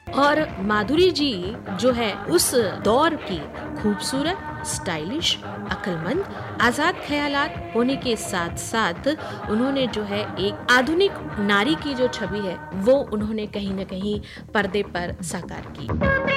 और माधुरी जी जो है उस दौर की खूबसूरत, स्टाइलिश, अक्लमंद, आजाद ख्यालात होने के साथ साथ उन्होंने जो है एक आधुनिक नारी की जो छवि है वो उन्होंने कहीं न कहीं पर्दे पर साकार की।